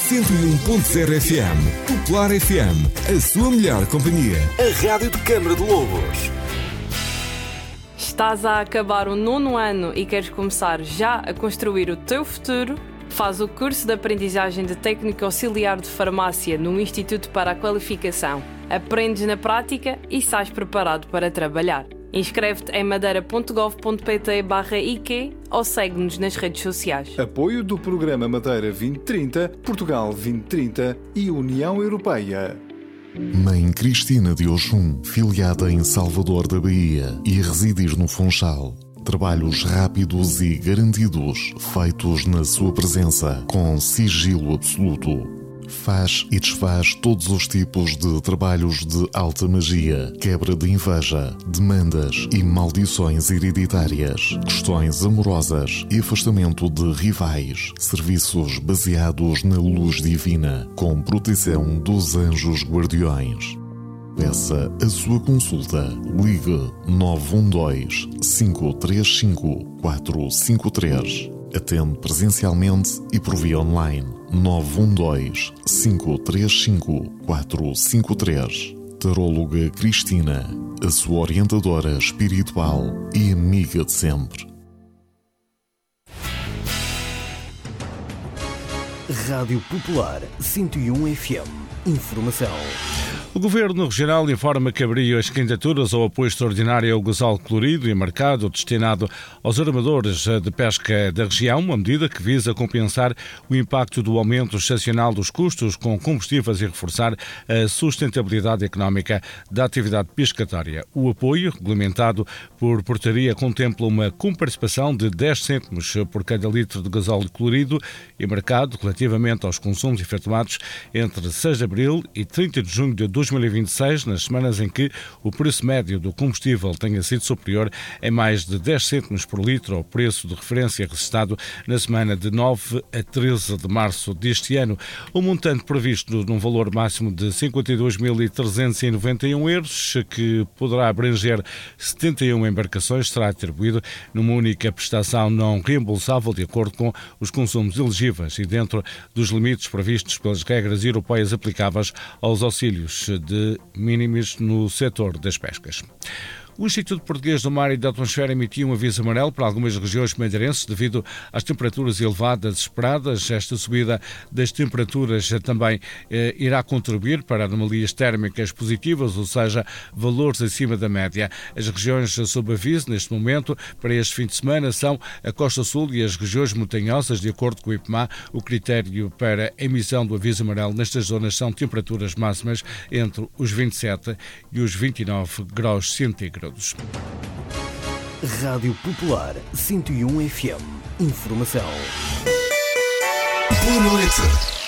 101.0 FM. Popular FM, a sua melhor companhia. A rádio de Câmara de Lobos. Estás a acabar o 9º ano e queres começar já a construir o teu futuro? Faz o curso de aprendizagem de técnico auxiliar de farmácia no Instituto para a Qualificação. Aprendes na prática e sais preparado para trabalhar. Inscreve-te em madeira.gov.pt/IQ ou segue-nos nas redes sociais. Apoio do Programa Madeira 2030, Portugal 2030 e União Europeia. Mãe Cristina de Oxum, filiada em Salvador da Bahia e a residir no Funchal. Trabalhos rápidos e garantidos, feitos na sua presença, com sigilo absoluto. Faz e desfaz todos os tipos de trabalhos de alta magia, quebra de inveja, demandas e maldições hereditárias, questões amorosas e afastamento de rivais, serviços baseados na luz divina, com proteção dos anjos guardiões. Peça a sua consulta. Ligue 912-535-453. Atende presencialmente e por via online. 912-535-453. Taróloga Cristina, a sua orientadora espiritual e amiga de sempre. Rádio Popular 101 FM. Informação. O Governo Regional informa que abriu as candidaturas ao apoio extraordinário ao gasóleo colorido e marcado destinado aos armadores de pesca da região, uma medida que visa compensar o impacto do aumento excepcional dos custos com combustíveis e reforçar a sustentabilidade económica da atividade pescatória. O apoio, regulamentado por portaria, contempla uma comparticipação de 10 cêntimos por cada litro de gasóleo colorido e marcado relativamente aos consumos efetuados entre 6 de abril e 30 de junho de 2026, nas semanas em que o preço médio do combustível tenha sido superior em mais de 10 cêntimos por litro ao preço de referência registrado na semana de 9 a 13 de março deste ano. O montante previsto num valor máximo de 52.391 euros, que poderá abranger 71 embarcações, será atribuído numa única prestação não reembolsável de acordo com os consumos elegíveis e dentro dos limites previstos pelas regras europeias aplicáveis aos auxílios de minimis no setor das pescas. O Instituto Português do Mar e da Atmosfera emitiu um aviso amarelo para algumas regiões madeirenses devido às temperaturas elevadas esperadas. Esta subida das temperaturas também irá contribuir para anomalias térmicas positivas, ou seja, valores acima da média. As regiões sob aviso neste momento para este fim de semana são a Costa Sul e as regiões montanhosas. De acordo com o IPMA, o critério para a emissão do aviso amarelo nestas zonas são temperaturas máximas entre os 27 e os 29 graus centígrados. Rádio Popular 101 FM. Informação. Boa noite.